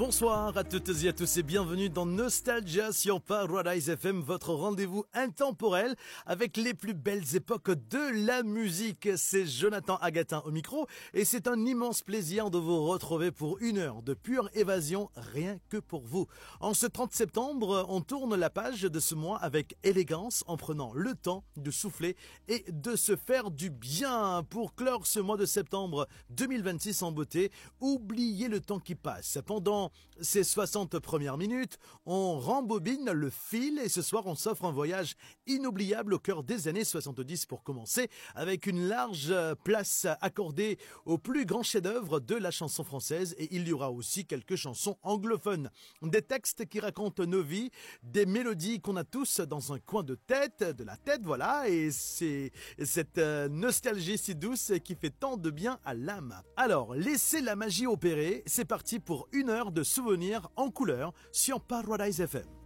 Bonsoir à toutes et à tous et bienvenue dans Nostalgia sur Paradise FM, votre rendez-vous intemporel avec les plus belles époques de la musique. C'est Jonathan Agatin au micro et c'est un immense plaisir de vous retrouver pour une heure de pure évasion rien que pour vous. En ce 30 septembre, on tourne la page de ce mois avec élégance en prenant le temps de souffler et de se faire du bien. Pour clore ce mois de septembre 2026 en beauté, oubliez le temps qui passe. Pendant ces 60 premières minutes, on rembobine le fil et ce soir on s'offre un voyage inoubliable au cœur des années 70 pour commencer, avec une large place accordée aux plus grands chefs-d'œuvre de la chanson française, et il y aura aussi quelques chansons anglophones. Des textes qui racontent nos vies, des mélodies qu'on a tous dans un coin de la tête, voilà, et c'est cette nostalgie si douce qui fait tant de bien à l'âme. Alors, laissez la magie opérer, c'est parti pour une heure de souvenirs en couleur sur Paradise FM.